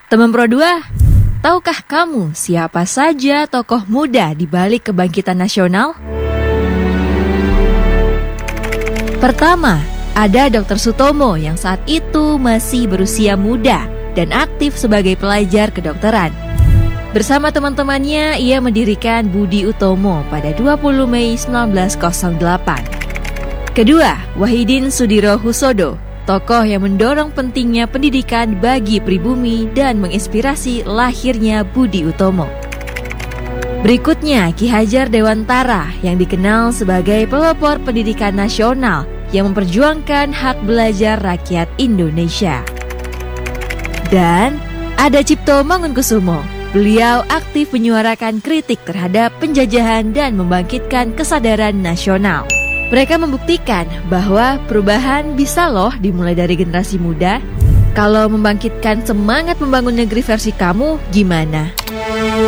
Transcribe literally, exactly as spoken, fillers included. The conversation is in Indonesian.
Teman Pro dua, tahukah kamu siapa saja tokoh muda di balik kebangkitan nasional? Pertama, ada dokter Sutomo yang saat itu masih berusia muda dan aktif sebagai pelajar kedokteran. Bersama teman-temannya, ia mendirikan Budi Utomo pada dua puluh Mei seribu sembilan ratus delapan. Kedua, Wahidin Sudirohusodo, tokoh yang mendorong pentingnya pendidikan bagi pribumi dan menginspirasi lahirnya Budi Utomo. Berikutnya, Ki Hajar Dewantara yang dikenal sebagai pelopor pendidikan nasional yang memperjuangkan hak belajar rakyat Indonesia. Dan ada Cipto Mangunkusumo. Beliau aktif menyuarakan kritik terhadap penjajahan dan membangkitkan kesadaran nasional. Mereka membuktikan bahwa perubahan bisa loh dimulai dari generasi muda. Kalau membangkitkan semangat membangun negeri versi kamu, gimana?